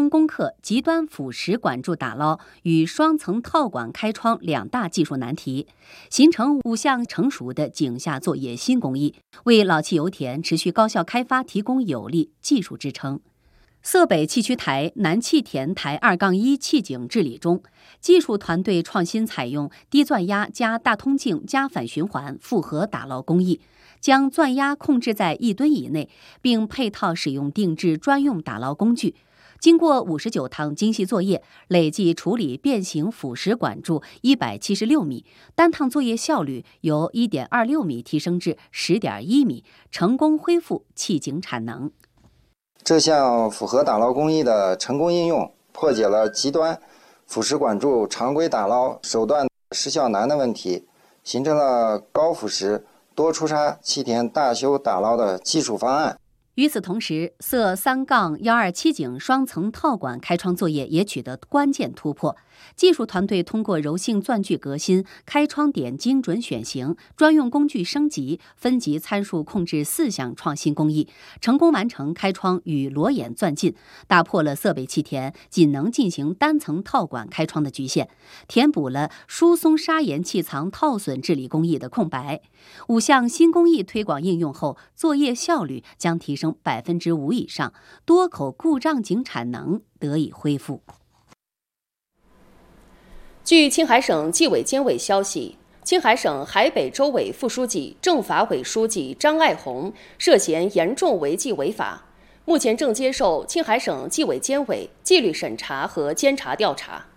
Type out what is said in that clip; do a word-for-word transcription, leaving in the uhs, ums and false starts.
将攻克极端腐蚀管柱打捞与双层套管开窗两大技术难题，形成五项成熟的井下作业新工艺，为老气油田持续高效开发提供有力技术支撑。色北气区台南气田台二杠一气井治理中，技术团队创新采用低钻压加大通径加反循环复合打捞工艺，将钻压控制在一吨以内，并配套使用定制专用打捞工具。经过五十九趟精细作业，累计处理变形腐蚀管柱一百七十六米，单趟作业效率由一点二六米提升至十点一米，成功恢复气井产能。 这项复合打捞工艺的成功应用，破解了极端腐蚀管柱常规打捞手段失效难的问题，形成了高腐蚀多出差气田大修打捞的技术方案。 与此同时，色三杠幺二七井双层套管开窗作业也取得关键突破。技术团队通过柔性钻具革新、开窗点精准选型、专用工具升级、分级参数控制四项创新工艺，成功完成开窗与裸眼钻进，打破了色北气田仅能进行单层套管开窗的局限，填补了疏松砂岩气藏套损治理工艺的空白。五项新工艺推广应用后，作业效率将提升百分之五以上，多口故障井产能得以恢复。 据青海省纪委监委消息，青海省海北州委副书记、政法委书记张爱红涉嫌严重违纪违法，目前正接受青海省纪委监委纪律审查和监察调查。